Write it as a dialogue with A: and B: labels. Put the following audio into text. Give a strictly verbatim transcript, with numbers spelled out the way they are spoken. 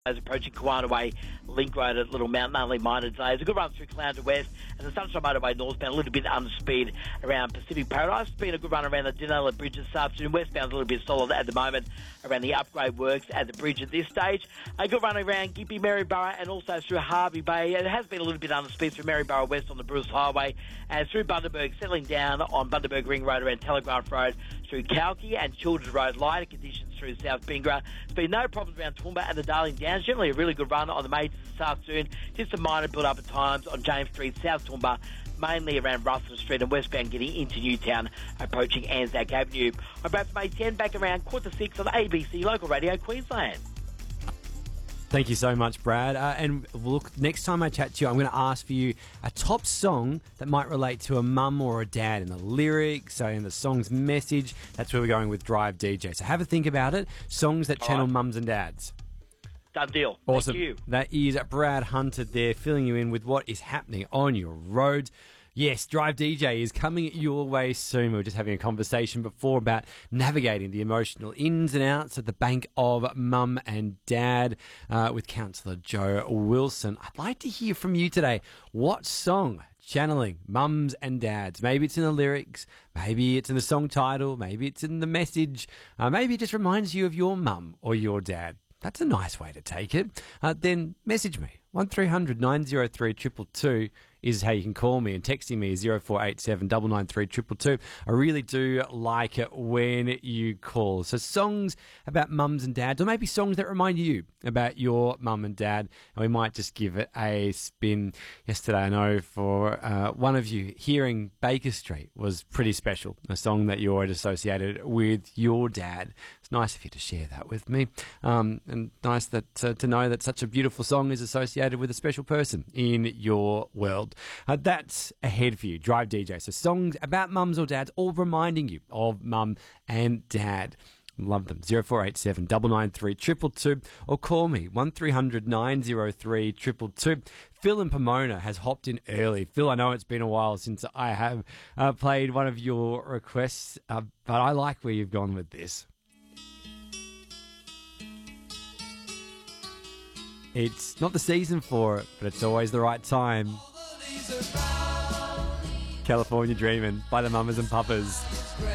A: As approaching Kiwana Way, Link Road at Little Mount Nunley Minor today. It's a good run through Clown West and the Sunshine Motorway northbound, a little bit under speed around Pacific Paradise. It's been a good run around the Dinella Bridge this afternoon. Westbound a little bit solid at the moment around the upgrade works at the bridge at this stage. A good run around Gympie, Maryborough and also through Harvey Bay. It has been a little bit under speed through Maryborough West on the Bruce Highway and through Bundaberg, settling down on Bundaberg Ring Road around Telegraph Road through Kalki and Children's Road. Lighter conditions through South Bingra. There's been no problems around Toowoomba and the Darling Downs. Generally a really good run on the majors this afternoon. Just a minor build-up at times on James Street, South Toowoomba, mainly around Russell Street and westbound getting into Newtown, approaching Anzac Avenue. I'm Brad from A ten, back around quarter to six on A B C Local Radio Queensland.
B: Thank you so much, Brad. Uh, and look, next time I chat to you, I'm going to ask for you a top song that might relate to a mum or a dad in the lyrics, so in the song's message. That's where we're going with Drive D J. So have a think about it. Songs that channel
A: right.
B: mums and dads.
A: Done deal.
B: Awesome.
A: Thank you.
B: That is Brad Hunter there, filling you in with what is happening on your roads. Yes, Drive D J is coming your way soon. We were just having a conversation before about navigating the emotional ins and outs at the bank of mum and dad uh, with Councillor Joe Wilson. I'd like to hear from you today. What song channeling mums and dads? Maybe it's in the lyrics, maybe it's in the song title, maybe it's in the message, uh, maybe it just reminds you of your mum or your dad. That's a nice way to take it. Uh, then message me. one three hundred nine oh three two two two is how you can call me, and texting me is zero four eight seven nine nine three two two two. I really do like it when you call. So songs about mums and dads, or maybe songs that remind you about your mum and dad, and we might just give it a spin. Yesterday, I know for uh, one of you, hearing Baker Street was pretty special, a song that you already associated with your dad. It's nice of you to share that with me, um, and nice that uh, to know that such a beautiful song is associated with a special person in your world. Uh, that's ahead for you, Drive D J. So songs about mums or dads, all reminding you of mum and dad. Love them. zero four eight seven nine nine three two two two, or call me one three hundred nine oh three two two two. Phil in Pomona has hopped in early. Phil, I know it's been a while since I have uh, played one of your requests, uh, but I like where you've gone with this. It's not the season for it, but it's always the right time. California Dreamin' by the Mamas and Papas.